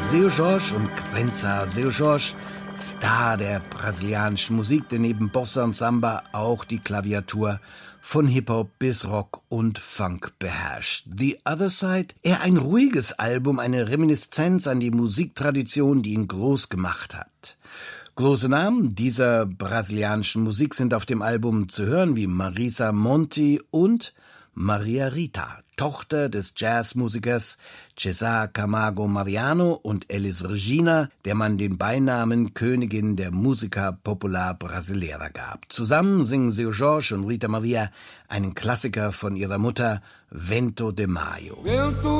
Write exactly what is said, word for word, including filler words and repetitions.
Seu Jorge und Quenza Seu Jorge, Star der brasilianischen Musik, der neben Bossa und Samba auch die Klaviatur von Hip-Hop bis Rock und Funk beherrscht. The Other Side, eher ein ruhiges Album, eine Reminiszenz an die Musiktradition, die ihn groß gemacht hat. Große Namen dieser brasilianischen Musik sind auf dem Album zu hören, wie Marisa Monte und Maria Rita, Tochter des Jazzmusikers Cesar Camargo Mariano und Elis Regina, der man den Beinamen Königin der Música Popular Brasileira gab. Zusammen singen Seu Jorge und Rita Maria einen Klassiker von ihrer Mutter, Vento de Maio.